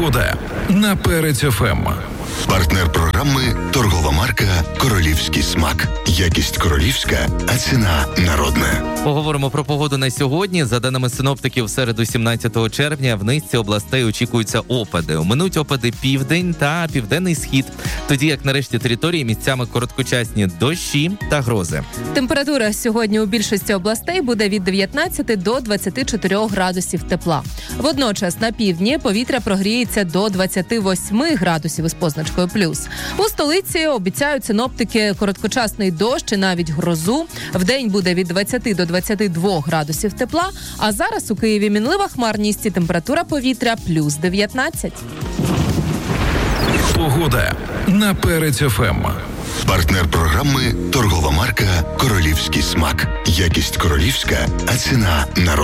Погода на Перець ФМ. Партнер програми торгова марка «Королівський смак». Якість королівська, а ціна народна. Поговоримо про погоду на сьогодні. За даними синоптиків, в середу 17 червня в низці областей очікуються опади. Оминуть опади південь та південний схід, тоді як на решті території місцями короткочасні дощі та грози. Температура сьогодні у більшості областей буде від 19 до 24 градусів тепла. Водночас на півдні повітря прогріється до 28 градусів із позначкою плюс. У столиці обіцяють синоптики короткочасний дощ і навіть грозу. Вдень буде від 20 до 22 градусів тепла, а зараз у Києві мінлива хмарність і температура повітря плюс 19. Погода на Перець ФМ. Партнер програми торгова марка «Королівський смак». Якість королівська, а ціна народна.